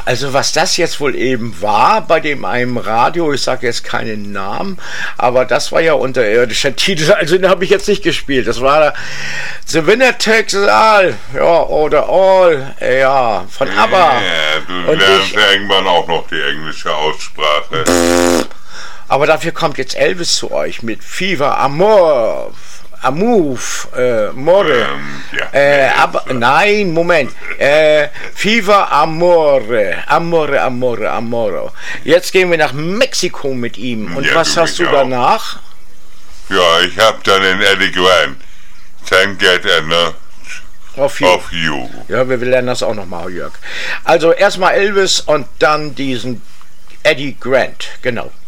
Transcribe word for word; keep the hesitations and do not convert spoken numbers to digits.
also was das jetzt wohl eben war bei dem einem Radio, ich sage jetzt keinen Namen, aber das war ja unterirdischer Titel, also den habe ich jetzt nicht gespielt. Das war The Winner Takes It All, ja, oder All, ja, von ABBA. Ja, du Und lernst ich, irgendwann auch noch die englische Aussprache. aber dafür kommt jetzt Elvis zu euch mit Fever Amor. Amove, äh, More, Ähm, ja, äh, nee, aber, so. nein, Moment, äh, Fever Amore, Amore, Amore, Amoro. Jetzt gehen wir nach Mexiko mit ihm. Und Ja, was du hast du mich auch. danach? Ja, ich hab dann den Eddie Grant. Can't get enough Auf you. of you. Ja, wir lernen das auch nochmal, Jörg. Also erstmal Elvis und dann diesen Eddie Grant, genau.